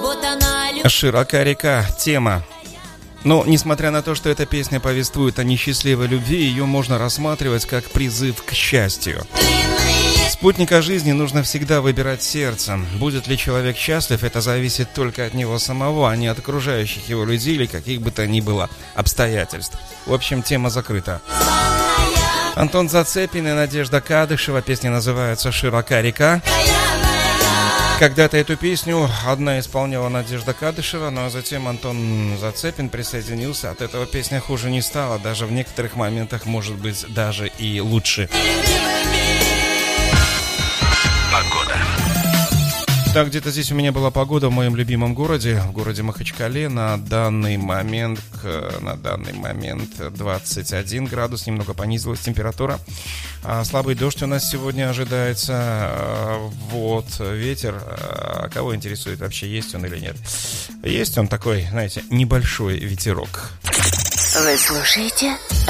вот она любовь. «Широка река» — тема. Но, несмотря на то, что эта песня повествует о несчастливой любви, ее можно рассматривать как призыв к счастью. Спутника жизни нужно всегда выбирать сердцем. Будет ли человек счастлив, это зависит только от него самого, а не от окружающих его людей или каких бы то ни было обстоятельств. В общем, тема закрыта. Антон Зацепин и Надежда Кадышева. Песня называется «Широка река». Когда-то эту песню одна исполняла Надежда Кадышева, ну а затем Антон Зацепин присоединился. От этого песня хуже не стала, даже в некоторых моментах, может быть, даже и лучше. Погода. Так, где-то здесь у меня была погода в моем любимом городе, в городе Махачкале. На данный момент 21 градус, немного понизилась температура. Слабый дождь у нас сегодня ожидается. Вот, ветер. Кого интересует вообще, есть он или нет? Есть он такой, знаете, небольшой ветерок. Вы слушаете